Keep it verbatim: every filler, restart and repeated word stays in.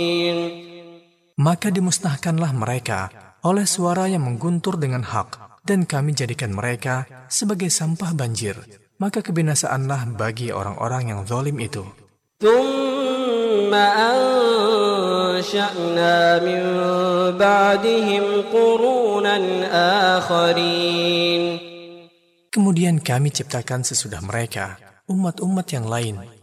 Maka dimusnahkanlah mereka oleh suara yang mengguntur dengan hak, dan kami jadikan mereka sebagai sampah banjir. Maka kebinasaanlah bagi orang-orang yang zalim itu. ثم أنشأنا من بعدهم قرونا آخرين. Kemudian kami ciptakan sesudah mereka umat-umat yang lain.